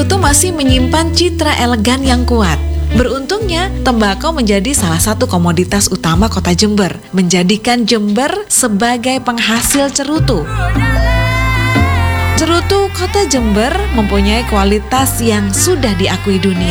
Cerutu masih menyimpan citra elegan yang kuat. Beruntungnya, tembakau menjadi salah satu komoditas utama kota Jember, menjadikan Jember sebagai penghasil cerutu. Cerutu kota Jember mempunyai kualitas yang sudah diakui dunia.